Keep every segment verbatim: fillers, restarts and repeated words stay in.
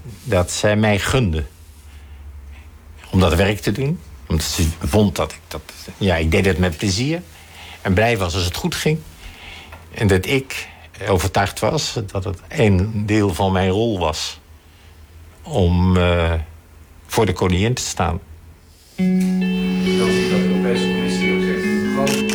dat zij mij gunde om dat werk te doen. Omdat ze vond dat ik dat... Ja, ik deed het met plezier. En blij was als het goed ging. En dat ik overtuigd was dat het een deel van mijn rol was om uh, voor de koningin te staan. Dat is dat de Europese Commissie ook zegt. Gewoon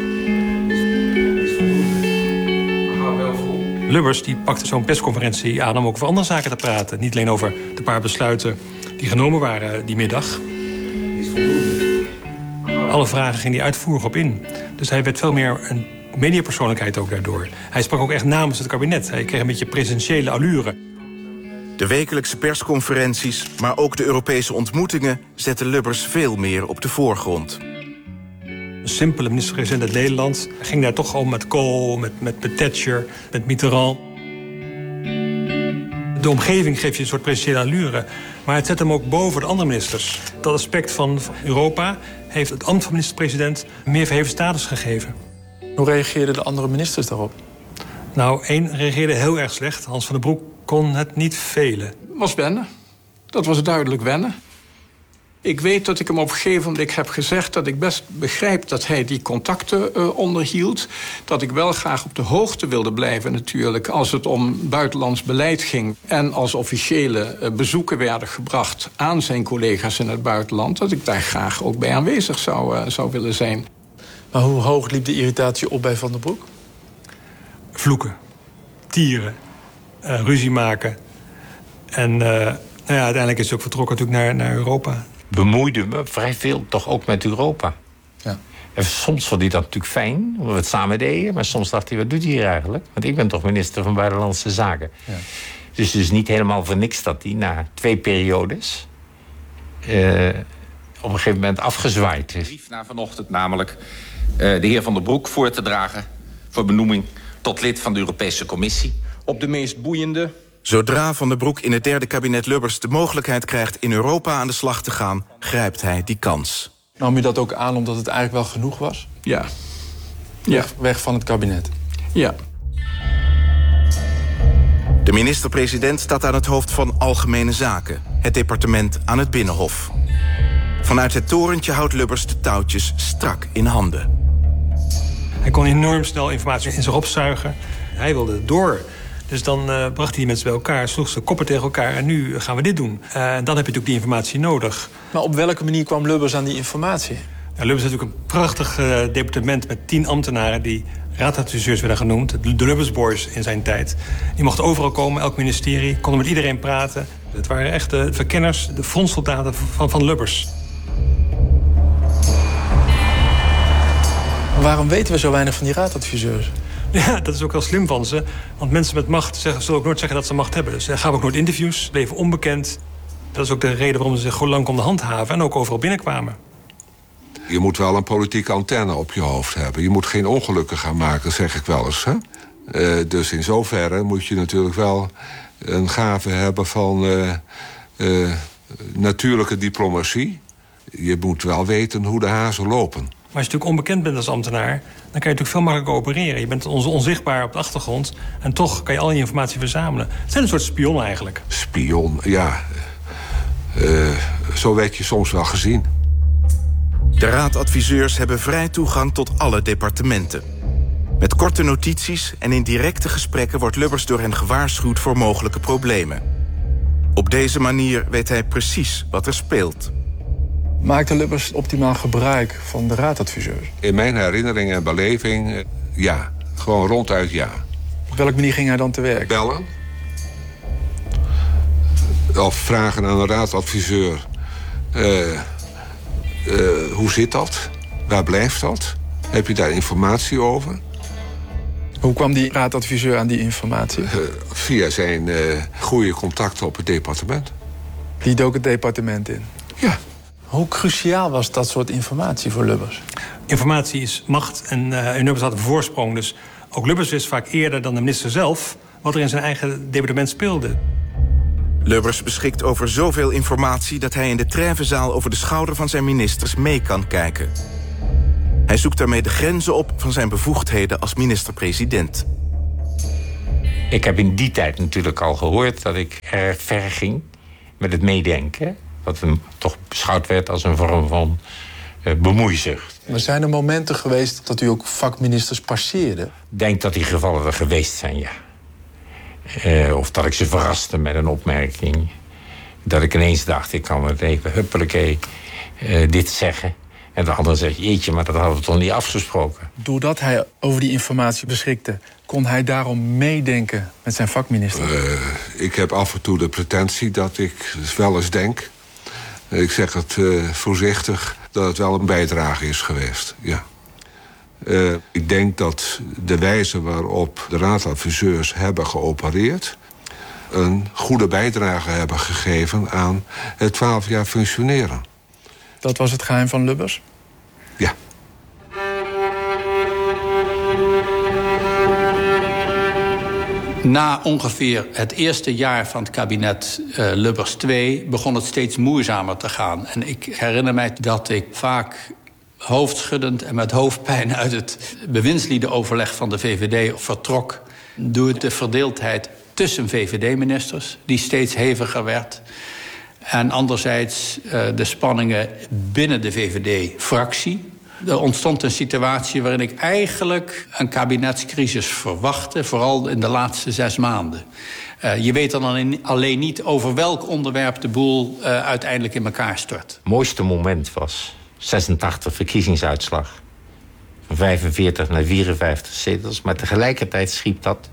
is voldoende. Maar hou wel vol. Lubbers die pakte zo'n persconferentie aan om ook over andere zaken te praten. Niet alleen over de paar besluiten die genomen waren die middag. Is voldoende. Alle vragen ging hij uitvoerig op in. Dus hij werd veel meer een mediapersoonlijkheid ook daardoor. Hij sprak ook echt namens het kabinet. Hij kreeg een beetje presidentiële allure. De wekelijkse persconferenties, maar ook de Europese ontmoetingen zetten Lubbers veel meer op de voorgrond. Een simpele minister-president uit Nederland ging daar toch om met Kohl, met, met, met Thatcher, met Mitterrand. De omgeving geeft je een soort presidentiële allure, maar het zet hem ook boven de andere ministers. Dat aspect van Europa heeft het ambt van minister-president meer verheven status gegeven. Hoe reageerden de andere ministers daarop? Nou, één reageerde heel erg slecht. Hans van den Broek kon het niet velen. Het was wennen. Dat was duidelijk wennen. Ik weet dat ik hem op een gegeven moment heb gezegd dat ik best begrijp dat hij die contacten uh, onderhield. Dat ik wel graag op de hoogte wilde blijven natuurlijk als het om buitenlands beleid ging. En als officiële uh, bezoeken werden gebracht aan zijn collega's in het buitenland. Dat ik daar graag ook bij aanwezig zou, uh, zou willen zijn. Maar hoe hoog liep de irritatie op bij Van den Broek? Vloeken, tieren, uh, ruzie maken. En uh, nou ja, uiteindelijk is hij ook vertrokken natuurlijk naar, naar Europa. Bemoeide me vrij veel toch ook met Europa. Ja. En soms vond hij dat natuurlijk fijn, omdat we het samen deden. Maar soms dacht hij, wat doet hij hier eigenlijk? Want ik ben toch minister van Buitenlandse Zaken. Ja. Dus dus niet helemaal voor niks dat hij na twee periodes Uh, op een gegeven moment afgezwaaid is. Brief na vanochtend namelijk uh, de heer Van den Broek voor te dragen voor benoeming tot lid van de Europese Commissie. Op de meest boeiende... Zodra Van den Broek in het derde kabinet Lubbers de mogelijkheid krijgt in Europa aan de slag te gaan, grijpt hij die kans. Nam je dat ook aan omdat het eigenlijk wel genoeg was? Ja. Weg, ja. weg van het kabinet? Ja. De minister-president staat aan het hoofd van Algemene Zaken, het departement aan het Binnenhof. Vanuit het torentje houdt Lubbers de touwtjes strak in handen. Hij kon enorm snel informatie in zich opzuigen. Hij wilde door. Dus dan uh, bracht hij die mensen bij elkaar, sloeg ze koppen tegen elkaar en nu gaan we dit doen. Uh, en dan heb je natuurlijk die informatie nodig. Maar op welke manier kwam Lubbers aan die informatie? Ja, Lubbers heeft natuurlijk een prachtig uh, departement met tien ambtenaren die raadadviseurs werden genoemd. De Lubbers Boys in zijn tijd. Die mochten overal komen, elk ministerie, konden met iedereen praten. Het waren echt de verkenners, de frontsoldaten van, van Lubbers. Maar waarom weten we zo weinig van die raadadviseurs? Ja, dat is ook wel slim van ze. Want mensen met macht zeggen, zullen ook nooit zeggen dat ze macht hebben. Dus ze gaven ook nooit interviews, bleven onbekend. Dat is ook de reden waarom ze zich gewoon lang konden handhaven en ook overal binnenkwamen. Je moet wel een politieke antenne op je hoofd hebben. Je moet geen ongelukken gaan maken, zeg ik wel eens. Hè? Uh, dus in zoverre moet je natuurlijk wel een gave hebben van uh, uh, natuurlijke diplomatie. Je moet wel weten hoe de hazen lopen. Maar als je natuurlijk onbekend bent als ambtenaar, dan kan je natuurlijk veel makkelijker opereren. Je bent on- onzichtbaar op de achtergrond en toch kan je al die informatie verzamelen. Het zijn een soort spion eigenlijk. Spion, ja. Uh, zo werd je soms wel gezien. De raadadviseurs hebben vrij toegang tot alle departementen. Met korte notities en in directe gesprekken wordt Lubbers door hen gewaarschuwd voor mogelijke problemen. Op deze manier weet hij precies wat er speelt. Maakte Lubbers optimaal gebruik van de raadadviseurs? In mijn herinnering en beleving, ja. Gewoon ronduit ja. Op welke manier ging hij dan te werk? Bellen. Of vragen aan een raadadviseur. Uh, uh, hoe zit dat? Waar blijft dat? Heb je daar informatie over? Hoe kwam die raadadviseur aan die informatie? Uh, via zijn uh, goede contacten op het departement. Die dook het departement in? Ja. Hoe cruciaal was dat soort informatie voor Lubbers? Informatie is macht en uh, Lubbers had een voorsprong. Dus ook Lubbers wist vaak eerder dan de minister zelf wat er in zijn eigen departement speelde. Lubbers beschikt over zoveel informatie dat hij in de treffenzaal over de schouder van zijn ministers mee kan kijken. Hij zoekt daarmee de grenzen op van zijn bevoegdheden als minister-president. Ik heb in die tijd natuurlijk al gehoord dat ik erg ver ging met het meedenken. Wat hem toch beschouwd werd als een vorm van uh, bemoeizucht. Maar zijn er momenten geweest dat u ook vakministers passeerde? Ik denk dat die gevallen er geweest zijn, ja. Uh, of dat ik ze verraste met een opmerking. Dat ik ineens dacht, ik kan het even huppelekee uh, dit zeggen. En de ander zegt, jeetje, maar dat hadden we toch niet afgesproken. Doordat hij over die informatie beschikte, kon hij daarom meedenken met zijn vakminister? Uh, ik heb af en toe de pretentie dat ik wel eens denk. Ik zeg het uh, voorzichtig, dat het wel een bijdrage is geweest, ja. Uh, ik denk dat de wijze waarop de raadadviseurs hebben geopereerd een goede bijdrage hebben gegeven aan het twaalf jaar functioneren. Dat was het geheim van Lubbers? Ja. Na ongeveer het eerste jaar van het kabinet uh, Lubbers twee begon het steeds moeizamer te gaan. En ik herinner mij dat ik vaak hoofdschuddend en met hoofdpijn uit het bewindsliedenoverleg van de V V D vertrok door de verdeeldheid tussen V V D-ministers, die steeds heviger werd. En anderzijds uh, de spanningen binnen de V V D-fractie. Er ontstond een situatie waarin ik eigenlijk een kabinetscrisis verwachtte, vooral in de laatste zes maanden. Uh, je weet dan alleen niet over welk onderwerp de boel uh, uiteindelijk in elkaar stort. Het mooiste moment was zesentachtig verkiezingsuitslag. Van vijfenveertig naar vierenvijftig zetels. Maar tegelijkertijd schiep dat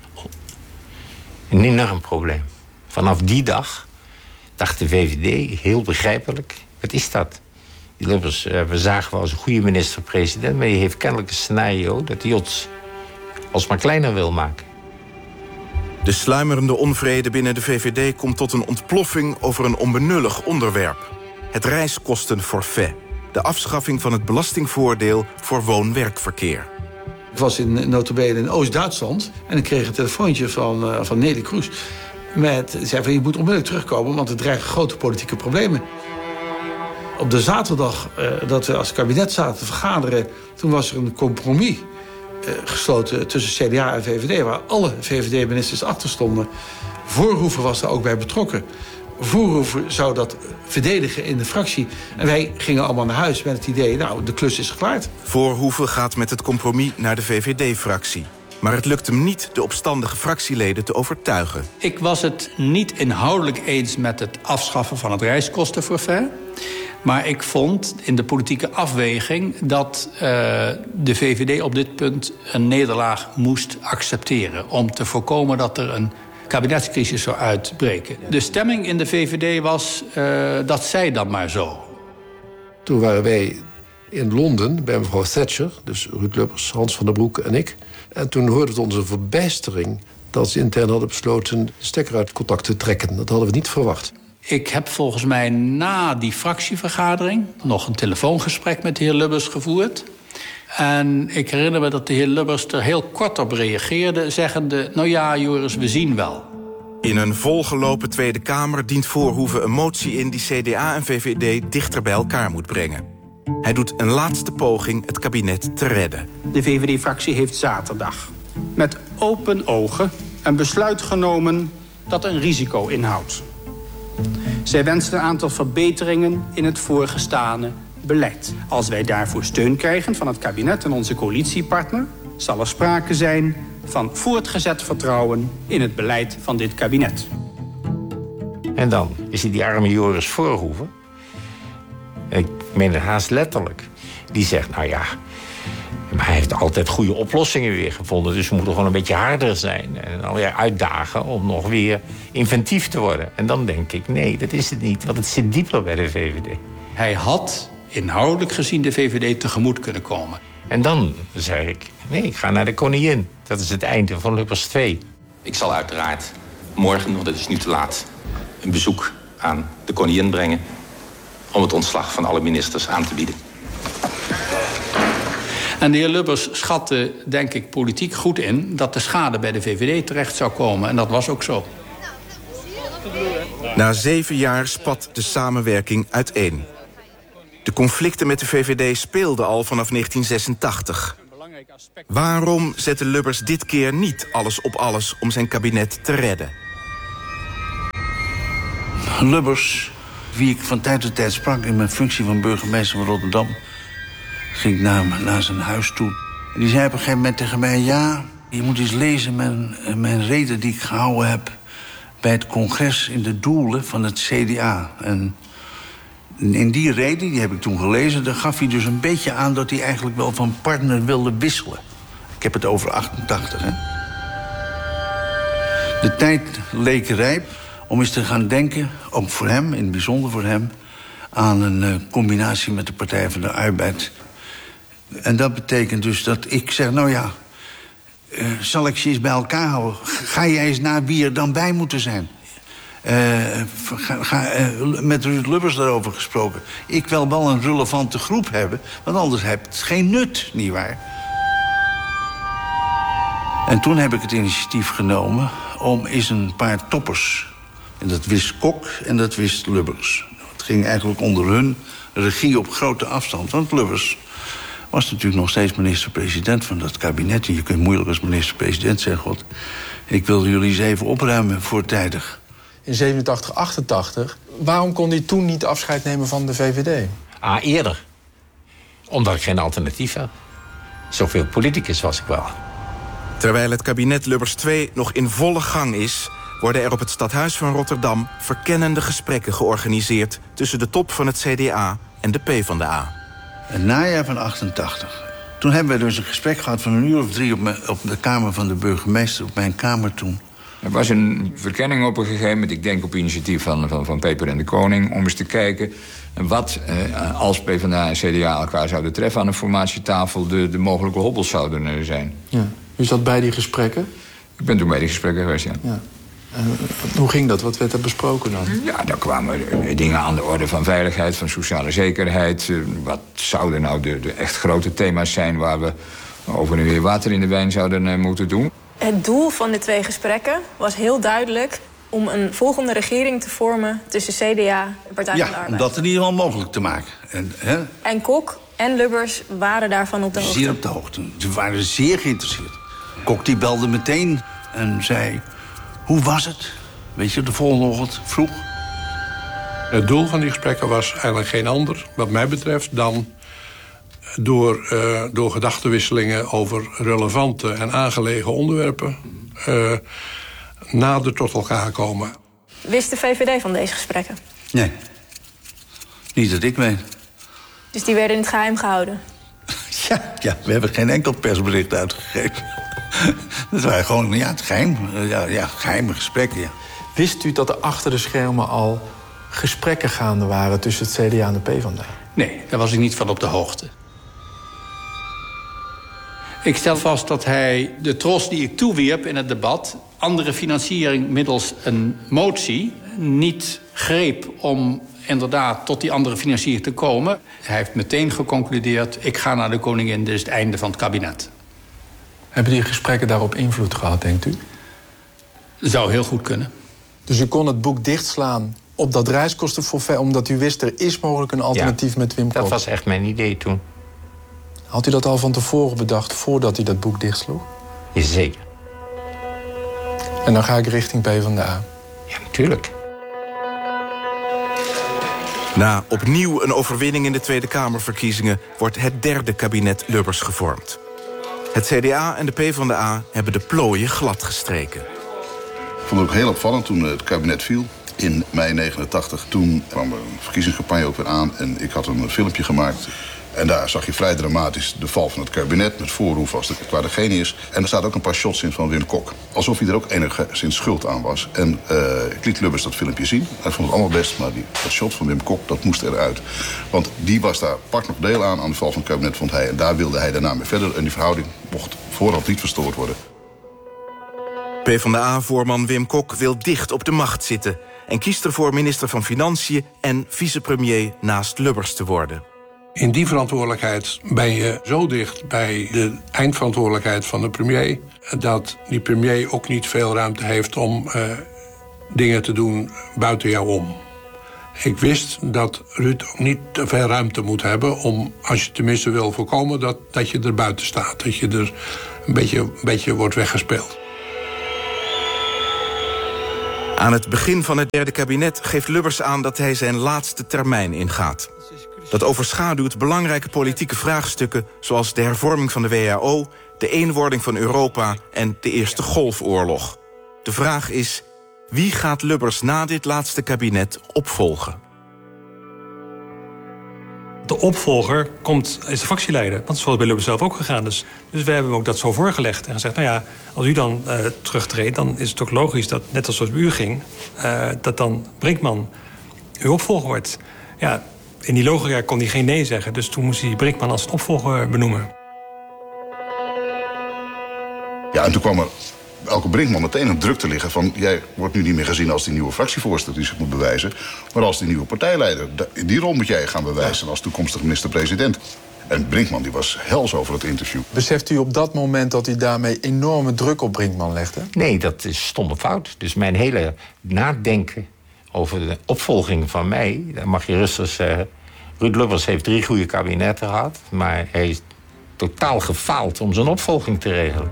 een enorm probleem. Vanaf die dag dacht de V V D, heel begrijpelijk, wat is dat? Die Lubbers, we zagen wel als een goede minister-president, maar die heeft kennelijk een scenario dat hij ons alsmaar kleiner wil maken. De sluimerende onvrede binnen de V V D komt tot een ontploffing over een onbenullig onderwerp. Het reiskostenforfait. De afschaffing van het belastingvoordeel voor woon-werkverkeer. Ik was in nota bene in Oost-Duitsland en ik kreeg een telefoontje van, uh, van Nelly Kroes. Met, zei van, je moet onmiddellijk terugkomen, want er dreigen grote politieke problemen. Op de zaterdag uh, dat we als kabinet zaten te vergaderen, toen was er een compromis uh, gesloten tussen C D A en V V D, waar alle V V D-ministers achter stonden. Voorhoeven was daar ook bij betrokken. Voorhoeven zou dat verdedigen in de fractie. En wij gingen allemaal naar huis met het idee, nou, de klus is geklaard. Voorhoeven gaat met het compromis naar de V V D-fractie. Maar het lukt hem niet de opstandige fractieleden te overtuigen. Ik was het niet inhoudelijk eens met het afschaffen van het reiskostenforfait. Maar ik vond in de politieke afweging dat uh, de V V D op dit punt een nederlaag moest accepteren. Om te voorkomen dat er een kabinetscrisis zou uitbreken. De stemming in de V V D was, uh, dat zij dan maar zo. Toen waren wij in Londen bij mevrouw Thatcher, dus Ruud Lubbers, Hans van der Broek en ik. En toen hoorden we onze verbijstering dat ze intern hadden besloten de stekker uit contact te trekken. Dat hadden we niet verwacht. Ik heb volgens mij na die fractievergadering nog een telefoongesprek met de heer Lubbers gevoerd. En ik herinner me dat de heer Lubbers er heel kort op reageerde, zeggende, nou ja, Joris, we zien wel. In een volgelopen Tweede Kamer dient Voorhoeven een motie in die C D A en V V D dichter bij elkaar moet brengen. Hij doet een laatste poging het kabinet te redden. De V V D-fractie heeft zaterdag met open ogen een besluit genomen dat een risico inhoudt. Zij wenst een aantal verbeteringen in het voorgestane beleid. Als wij daarvoor steun krijgen van het kabinet en onze coalitiepartner, zal er sprake zijn van voortgezet vertrouwen in het beleid van dit kabinet. En dan is hij die arme Joris Voorhoeven. Ik meen het haast letterlijk. Die zegt, nou ja, maar hij heeft altijd goede oplossingen weer gevonden. Dus we moeten gewoon een beetje harder zijn. En dan weer uitdagen om nog weer inventief te worden. En dan denk ik, nee, dat is het niet. Want het zit dieper bij de V V D. Hij had inhoudelijk gezien de V V D tegemoet kunnen komen. En dan zei ik, nee, ik ga naar de koningin. Dat is het einde van Lubbers twee. Ik zal uiteraard morgen, want het is nu te laat, een bezoek aan de koningin brengen om het ontslag van alle ministers aan te bieden. En de heer Lubbers schatte, denk ik, politiek goed in dat de schade bij de V V D terecht zou komen. En dat was ook zo. Na zeven jaar spat de samenwerking uiteen. De conflicten met de V V D speelden al vanaf negentien zesentachtig. Waarom zette Lubbers dit keer niet alles op alles om zijn kabinet te redden? Lubbers, wie ik van tijd tot tijd sprak in mijn functie van burgemeester van Rotterdam, ging ik naar, naar zijn huis toe. En die zei op een gegeven moment tegen mij: ja, je moet eens lezen mijn, mijn reden die ik gehouden heb bij het congres in de doelen van het C D A. En in die reden, die heb ik toen gelezen, daar gaf hij dus een beetje aan dat hij eigenlijk wel van partner wilde wisselen. Ik heb het over achtentachtig, hè. De tijd leek rijp om eens te gaan denken, ook voor hem, in het bijzonder voor hem, aan een uh, combinatie met de Partij van de Arbeid. En dat betekent dus dat ik zeg, nou ja, uh, zal ik ze eens bij elkaar houden? Ga jij eens naar wie er dan bij moeten zijn? Uh, ga, ga, uh, met Ruud Lubbers daarover gesproken. Ik wil wel een relevante groep hebben, want anders heeft het geen nut, nietwaar? En toen heb ik het initiatief genomen om eens een paar toppers. En dat wist Kok en dat wist Lubbers. Het ging eigenlijk onder hun regie op grote afstand. Want Lubbers was natuurlijk nog steeds minister-president van dat kabinet. En je kunt moeilijk als minister-president zeggen: God, ik wil jullie eens even opruimen voortijdig. In zevenentachtig, achtentachtig, waarom kon hij toen niet afscheid nemen van de V V D? Ah, eerder. Omdat ik geen alternatief had. Zoveel politicus was ik wel. Terwijl het kabinet Lubbers twee nog in volle gang is, worden er op het stadhuis van Rotterdam verkennende gesprekken georganiseerd tussen de top van het C D A en de PvdA. Het najaar van achtentachtig. Toen hebben we dus een gesprek gehad van een uur of drie op, mijn, op de kamer van de burgemeester, op mijn kamer toen. Er was een verkenning op een gegeven moment, ik denk op initiatief van, van, van Peper en de Koning, om eens te kijken wat, eh, als PvdA en C D A elkaar zouden treffen aan een formatietafel, de, de mogelijke hobbels zouden er zijn. Ja. U zat bij die gesprekken? Ik ben toen bij die gesprekken geweest, ja. ja. En hoe ging dat? Wat werd er besproken dan? Ja, daar kwamen dingen aan de orde van veiligheid, van sociale zekerheid. Wat zouden nou de, de echt grote thema's zijn waar we over en weer water in de wijn zouden uh, moeten doen? Het doel van de twee gesprekken was heel duidelijk om een volgende regering te vormen tussen C D A en Partij ja, van de Arbeid. Ja, om dat in ieder geval mogelijk te maken. En, hè? en Kok en Lubbers waren daarvan op de hoogte. Zeer op de hoogte. Ze waren zeer geïnteresseerd. Kok die belde meteen en zei: hoe was het? Weet je, de volgende ochtend vroeg. Het doel van die gesprekken was eigenlijk geen ander, wat mij betreft, dan door, uh, door gedachtenwisselingen over relevante en aangelegen onderwerpen uh, nader tot elkaar komen. Wist de V V D van deze gesprekken? Nee. Niet dat ik weet. Dus die werden in het geheim gehouden? Ja, ja, we hebben geen enkel persbericht uitgegeven. Dat waren gewoon, ja, het geheim. Ja, ja, geheime gesprekken, ja. Wist u dat er achter de schermen al gesprekken gaande waren tussen het C D A en de PvdA? Nee, daar was ik niet van op de hoogte. Ik stel vast dat hij de tros die ik toewierp in het debat, andere financiering middels een motie, niet greep om inderdaad tot die andere financiering te komen. Hij heeft meteen geconcludeerd: ik ga naar de koningin, dit is het einde van het kabinet. Hebben die gesprekken daarop invloed gehad, denkt u? Zou heel goed kunnen. Dus u kon het boek dichtslaan op dat reiskostenforfait, omdat u wist er is mogelijk een alternatief ja, met Wim Kok? Dat was echt mijn idee toen. Had u dat al van tevoren bedacht, voordat u dat boek dichtsloeg? Jazeker. En dan ga ik richting PvdA. Ja, natuurlijk. Na opnieuw een overwinning in de Tweede Kamerverkiezingen wordt het derde kabinet Lubbers gevormd. Het C D A en de PvdA hebben de plooien glad gestreken. Ik vond het ook heel opvallend toen het kabinet viel. In mei negenentachtig, toen kwam er een verkiezingscampagne ook weer aan en ik had een filmpje gemaakt. En daar zag je vrij dramatisch de val van het kabinet met voorhoef als het qua de genius. En er staat ook een paar shots in van Wim Kok. Alsof hij er ook enigszins schuld aan was. En uh, ik liet Lubbers dat filmpje zien. Hij vond het allemaal best, maar die, dat shot van Wim Kok, dat moest eruit. Want die was daar part nog deel aan aan de val van het kabinet, vond hij. En daar wilde hij daarna mee verder. En die verhouding mocht vooraf niet verstoord worden. PvdA-voorman Wim Kok wil dicht op de macht zitten en kiest ervoor minister van Financiën en vicepremier naast Lubbers te worden. In die verantwoordelijkheid ben je zo dicht bij de eindverantwoordelijkheid van de premier, dat die premier ook niet veel ruimte heeft om uh, dingen te doen buiten jou om. Ik wist dat Ruud ook niet te veel ruimte moet hebben om, als je tenminste wil voorkomen, dat, dat je er buiten staat. Dat je er een beetje, een beetje wordt weggespeeld. Aan het begin van het derde kabinet geeft Lubbers aan dat hij zijn laatste termijn ingaat. Dat overschaduwt belangrijke politieke vraagstukken zoals de hervorming van de W H O, de eenwording van Europa en de Eerste Golfoorlog. De vraag is, wie gaat Lubbers na dit laatste kabinet opvolgen? De opvolger komt, is de fractieleider. Want zo is bij Lubbers zelf ook gegaan. Dus, dus we hebben hem ook dat zo voorgelegd. En gezegd, nou ja, als u dan uh, terugtreedt, dan is het ook logisch dat, net als het bij u ging, Uh, dat dan Brinkman uw opvolger wordt. Ja, in die logica kon hij geen nee zeggen. Dus toen moest hij Brinkman als opvolger benoemen. Ja, en toen kwam er Elko Brinkman meteen op druk te liggen van, jij wordt nu niet meer gezien als die nieuwe fractievoorzitter die zich moet bewijzen, maar als die nieuwe partijleider. In die rol moet jij gaan bewijzen als toekomstig minister-president. En Brinkman die was hels over het interview. Beseft u op dat moment dat u daarmee enorme druk op Brinkman legde? Nee, dat is stomme fout. Dus mijn hele nadenken over de opvolging van mij, dan mag je rustig zeggen, Ruud Lubbers heeft drie goede kabinetten gehad, maar hij is totaal gefaald om zijn opvolging te regelen.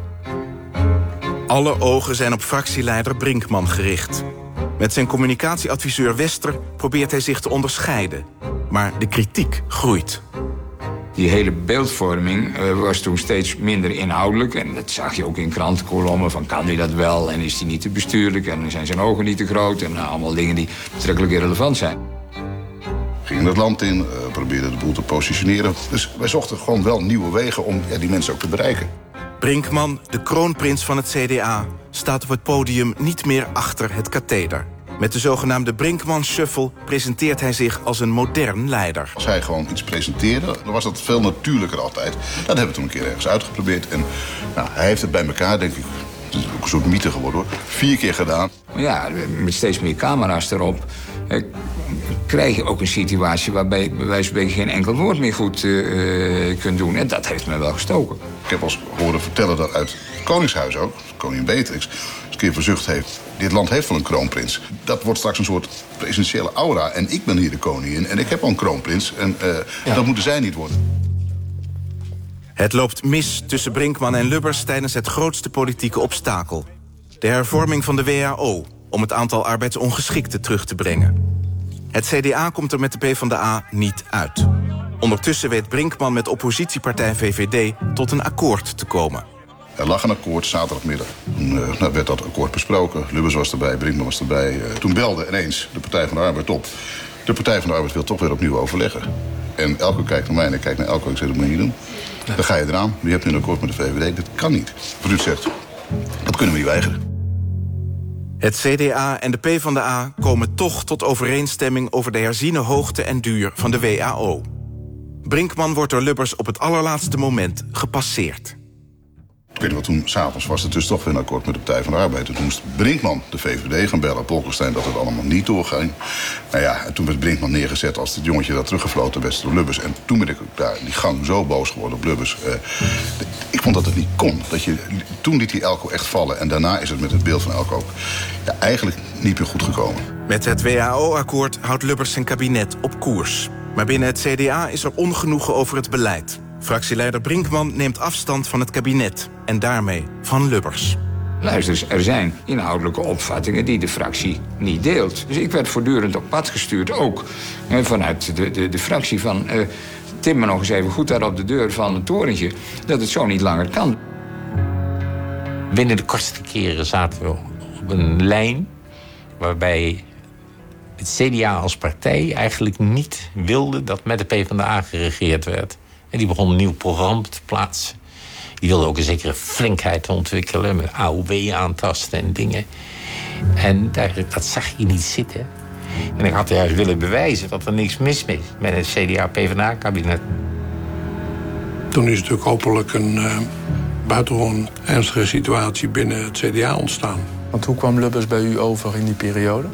Alle ogen zijn op fractieleider Brinkman gericht. Met zijn communicatieadviseur Wester probeert hij zich te onderscheiden. Maar de kritiek groeit. Die hele beeldvorming uh, was toen steeds minder inhoudelijk. En dat zag je ook in krantenkolommen van, kan hij dat wel en is hij niet te bestuurlijk en zijn zijn ogen niet te groot. En uh, allemaal dingen die betrekkelijk irrelevant zijn. Gingen het land in, uh, probeerden de boel te positioneren. Dus wij zochten gewoon wel nieuwe wegen om ja, die mensen ook te bereiken. Brinkman, de kroonprins van het C D A, staat op het podium niet meer achter het katheder. Met de zogenaamde Brinkman-shuffle presenteert hij zich als een modern leider. Als hij gewoon iets presenteerde, dan was dat veel natuurlijker altijd. Dat hebben we toen een keer ergens uitgeprobeerd. En nou, hij heeft het bij elkaar, denk ik, het is ook een soort mythe geworden hoor, vier keer gedaan. Ja, met steeds meer camera's erop krijg je ook een situatie waarbij je bij wijze van spreken geen enkel woord meer goed uh, kunt doen. En dat heeft me wel gestoken. Ik heb als horen vertellen dat uit het Koningshuis ook, koningin Beatrix, eens een keer verzucht heeft, dit land heeft wel een kroonprins. Dat wordt straks een soort presidentiële aura. En ik ben hier de koningin en ik heb al een kroonprins. En uh, ja. dat moeten zij niet worden. Het loopt mis tussen Brinkman en Lubbers tijdens het grootste politieke obstakel. De hervorming van de W H O, om het aantal arbeidsongeschikten terug te brengen. Het C D A komt er met de PvdA niet uit. Ondertussen weet Brinkman met oppositiepartij V V D tot een akkoord te komen. Er lag een akkoord zaterdagmiddag. Toen uh, werd dat akkoord besproken. Lubbers was erbij, Brinkman was erbij. Uh, toen belde ineens de Partij van de Arbeid op. De Partij van de Arbeid wil toch weer opnieuw overleggen. En Elko kijkt naar mij en ik kijk naar Elko en ik zeg, dat moet je niet doen. Dan ga je eraan. Je hebt nu een akkoord met de V V D. Dat kan niet. Ruud zegt, dat kunnen we niet weigeren. Het C D A en de PvdA komen toch tot overeenstemming over de herziene hoogte en duur van de W H O. Brinkman wordt door Lubbers op het allerlaatste moment gepasseerd. Ik weet niet wat toen, s'avonds was het dus toch weer een akkoord met de Partij van de Arbeid. En toen moest Brinkman de V V D gaan bellen, Bolkestein, dat het allemaal niet doorging. Nou ja, en toen werd Brinkman neergezet als het jongetje dat teruggefloten werd door Lubbers. En toen ben ik daar die gang zo boos geworden op Lubbers. Uh, ik vond dat het niet kon. Dat je, toen liet hij Elko echt vallen. En daarna is het met het beeld van Elko ook ja, eigenlijk niet meer goed gekomen. Met het W H O-akkoord houdt Lubbers zijn kabinet op koers. Maar binnen het C D A is er ongenoegen over het beleid. Fractieleider Brinkman neemt afstand van het kabinet en daarmee van Lubbers. Luister eens, er zijn inhoudelijke opvattingen die de fractie niet deelt. Dus ik werd voortdurend op pad gestuurd, ook hè, vanuit de, de, de fractie van Uh, tim me nog eens even goed daar op de deur van het torentje, dat het zo niet langer kan. Binnen de kortste keren zaten we op een lijn waarbij het C D A als partij eigenlijk niet wilde dat met de PvdA geregeerd werd. En die begon een nieuw programma te plaatsen. Die wilde ook een zekere flinkheid ontwikkelen, met A O W aantasten en dingen. En daar, dat zag je niet zitten. En ik had juist willen bewijzen dat er niks mis is met het C D A-PvdA-kabinet. Toen is natuurlijk hopelijk een uh, buitengewoon ernstige situatie binnen het C D A ontstaan. Want hoe kwam Lubbers bij u over in die periode?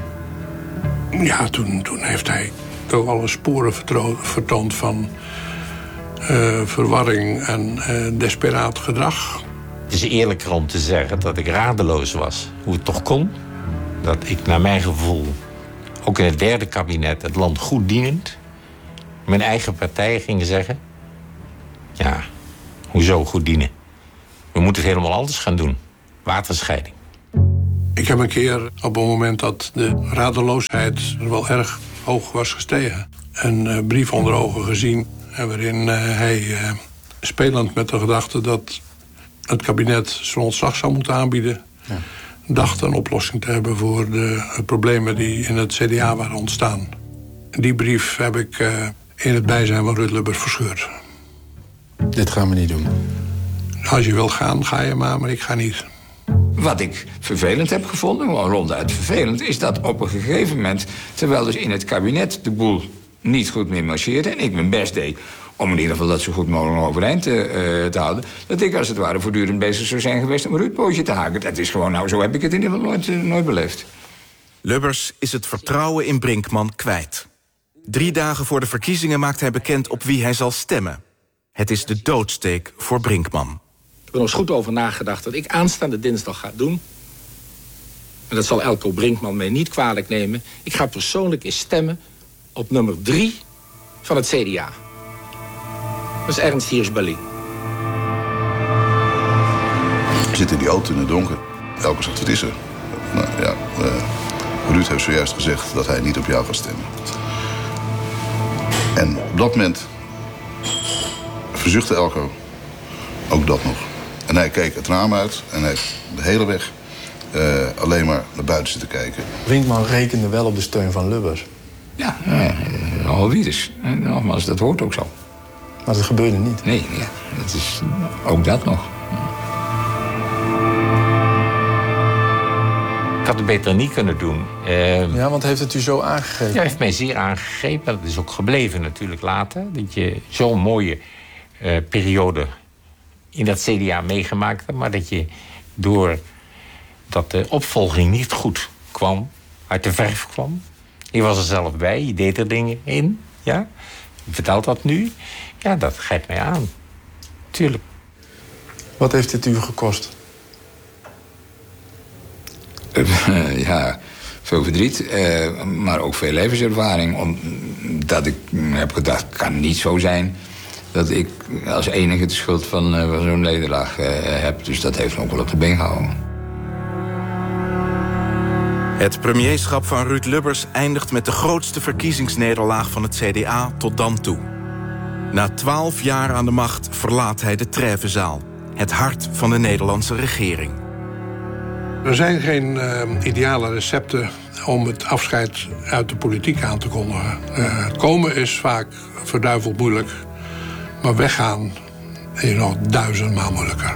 Ja, toen, toen heeft hij toch alle sporen vertoond van uh, verwarring en uh, desperaat gedrag. Het is eerlijker om te zeggen dat ik radeloos was hoe het toch kon. Dat ik naar mijn gevoel ook in het derde kabinet, het land goed dienend. Mijn eigen partij gingen zeggen... ja, hoezo goed dienen? We moeten het helemaal anders gaan doen. Waterscheiding. Ik heb een keer op een moment dat de radeloosheid wel erg hoog was gestegen... een uh, brief onder ogen gezien waarin uh, hij uh, spelend met de gedachte... dat het kabinet zijn ontslag zou moeten aanbieden... Ja. dacht een oplossing te hebben voor de uh, problemen die in het C D A waren ontstaan. Die brief heb ik uh, in het bijzijn van Ruud Lubbers verscheurd. Dit gaan we niet doen. Als je wil gaan, ga je maar, maar ik ga niet. Wat ik vervelend heb gevonden, gewoon ronduit vervelend... is dat op een gegeven moment, terwijl dus in het kabinet de boel niet goed meer marcheerde... en ik mijn best deed om in ieder geval dat zo goed mogelijk overeind te, uh, te houden... dat ik als het ware voortdurend bezig zou zijn geweest om een Ruud-pootje te haken. Dat is gewoon, nou, zo heb ik het in ieder geval nooit, uh, nooit beleefd. Lubbers is het vertrouwen in Brinkman kwijt. Drie dagen voor de verkiezingen maakt hij bekend op wie hij zal stemmen. Het is de doodsteek voor Brinkman. Ik heb er nog eens goed over nagedacht wat ik aanstaande dinsdag ga doen. En dat zal Elko Brinkman mij niet kwalijk nemen. Ik ga persoonlijk eens stemmen op nummer drie van het C D A. Dat is Ernst Hirschberlin. Ik zit in die auto in het donker. Elko zegt, wat is er? Nou ja, uh, Ruud heeft zojuist gezegd dat hij niet op jou gaat stemmen. En op dat moment verzuchtte Elko ook dat nog. En hij keek het raam uit en hij heeft de hele weg uh, alleen maar naar buiten zitten kijken. Brinkman rekende wel op de steun van Lubbers. Ja, ja al wie dus. Nogmaals, dat hoort ook zo. Maar dat gebeurde niet. Nee, ja, dat is ook dat nog. Ik had het beter niet kunnen doen. Uh, ja, want heeft het u zo aangegeven? Ja, heeft mij zeer aangegrepen. Dat is ook gebleven natuurlijk later. Dat je zo'n mooie uh, periode in dat C D A meegemaakt hebt... maar dat je door dat de opvolging niet goed kwam, uit de verf kwam. Je was er zelf bij, je deed er dingen in. Ja? Je vertelt dat nu. Ja, dat grijpt mij aan. Tuurlijk. Wat heeft dit u gekost? Uh, ja, veel verdriet, uh, maar ook veel levenservaring. Omdat ik heb gedacht, het kan niet zo zijn... dat ik als enige de schuld van, uh, van zo'n nederlaag uh, heb. Dus dat heeft me ook wel op de been gehouden. Het premierschap van Ruud Lubbers eindigt met de grootste verkiezingsnederlaag van het C D A tot dan toe. Na twaalf jaar aan de macht verlaat hij de Trèvezaal, het hart van de Nederlandse regering. Er zijn geen uh, ideale recepten om het afscheid uit de politiek aan te kondigen. Uh, komen is vaak verduiveld moeilijk, maar weggaan is nog duizendmaal moeilijker.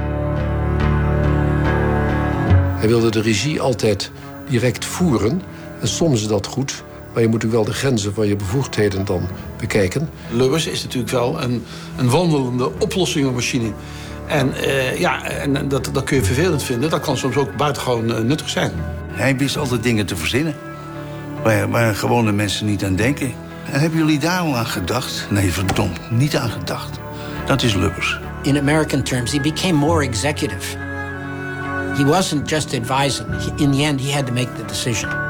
Hij wilde de regie altijd direct voeren. En soms is dat goed, maar je moet ook wel de grenzen van je bevoegdheden dan bekijken. Lubbers is natuurlijk wel een, een wandelende oplossingenmachine. En uh, ja, en dat, dat kun je vervelend vinden. Dat kan soms ook buitengewoon uh, nuttig zijn. Hij wist altijd dingen te verzinnen waar, waar gewone mensen niet aan denken. En hebben jullie daar al aan gedacht? Nee, verdomd, niet aan gedacht. Dat is Lubbers. In American terms, he became more executive. He wasn't just advising. In the end, he had to make the decision.